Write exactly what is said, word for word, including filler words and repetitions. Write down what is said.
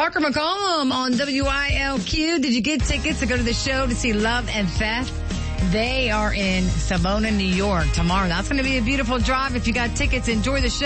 Parker McCollum on W I L Q. Did you get tickets to go to the show to see Love and Feth? They are in Savona, New York tomorrow. That's going to be a beautiful drive. If you got tickets, enjoy the show.